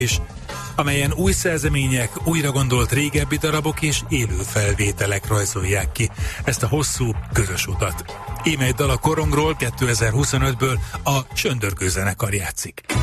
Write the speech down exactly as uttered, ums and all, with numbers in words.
amelyen új szerzemények, újra gondolt régebbi darabok és élő felvételek rajzolják ki ezt a hosszú, közös utat. Íme egy dal a Korongról, kétezer-huszonötből a Csöndörgő zenekar játszik.